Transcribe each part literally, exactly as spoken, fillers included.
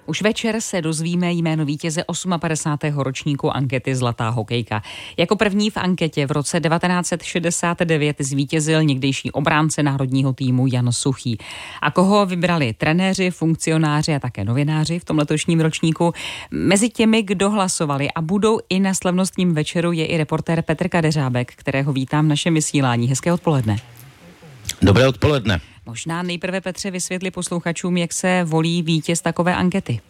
Už večer se dozvíme jméno vítěze padesátého osmého ročníku ankety Zlatá hokejka. Jako první v anketě v roce devatenáct set šedesát devět zvítězil někdejší obránce národního týmu Jan Suchý. A koho vybrali trenéři, funkcionáři a také novináři v tom letošním ročníku? Mezi těmi, kdo hlasovali a budou i na slavnostním večeru, je i reportér Petr Kadeřábek, kterého vítám v našem vysílání. Hezké odpoledne. Dobré odpoledne. Možná nejprve, Petře, vysvětli posluchačům, jak se volí vítěz takové ankety.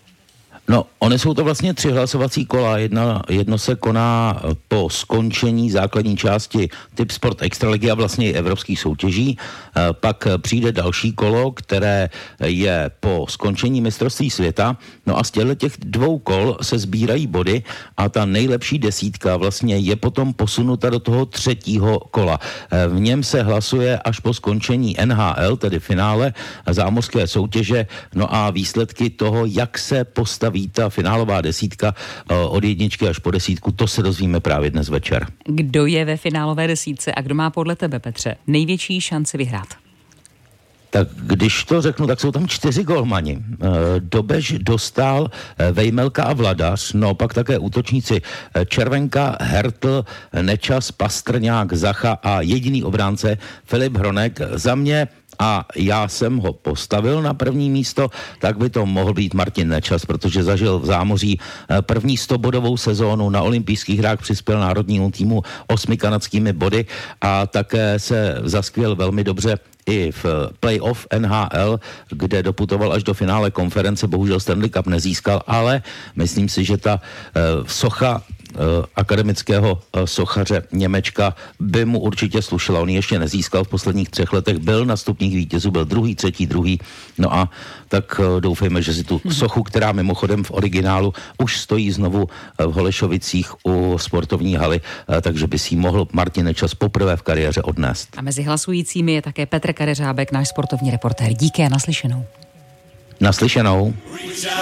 No, ony jsou to vlastně tři hlasovací kola. Jedna, jedno se koná po skončení základní části Typ Sport Extraligy a vlastně i evropských soutěží. Pak přijde další kolo, které je po skončení mistrovství světa. No a z těchto těch dvou kol se sbírají body a ta nejlepší desítka vlastně je potom posunuta do toho třetího kola. V něm se hlasuje až po skončení N H L, tedy finále zámořské soutěže. No a výsledky toho, jak se postaví ta finálová desítka od jedničky až po desítku, to se dozvíme právě dnes večer. Kdo je ve finálové desítce a kdo má podle tebe, Petře, největší šanci vyhrát? Tak když to řeknu, tak jsou tam čtyři golmani. Dobež, Dostál, Vejmelka a Vladař, no pak také útočníci Červenka, Hertl, Nečas, Pastrňák, Zacha a jediný obránce Filip Hronek. Za mě, a já jsem ho postavil na první místo, tak by to mohl být Martin Nečas, protože zažil v zámoří první stobodovou sezónu, na olympijských hrách přispěl národnímu týmu osmi kanadskými body a také se zaskvěl velmi dobře i v playoff N H L, kde doputoval až do finále konference, bohužel Stanley Cup nezískal, ale myslím si, že ta uh, socha uh, akademického uh, sochaře Němečka by mu určitě slušela. On ji ještě nezískal v posledních třech letech, byl na stupních vítězů, byl druhý, třetí, druhý, no a tak uh, doufejme, že si tu sochu, která mimochodem v originálu už stojí znovu uh, v Holešovicích u sportovní haly, uh, takže by si ji mohl Martin Nečas poprvé v kariéře odnést. A mezi hlasujícími je také Petr Kadeřábek, náš sportovní reportér. Díky a naslyšenou. Naslyšenou.